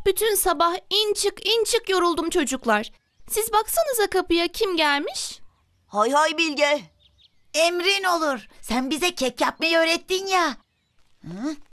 Bütün sabah in çık yoruldum çocuklar. Siz baksanıza kapıya kim gelmiş? Hay hay Bilge. Emrin olur. Sen bize kek yapmayı öğrettin ya. Hı?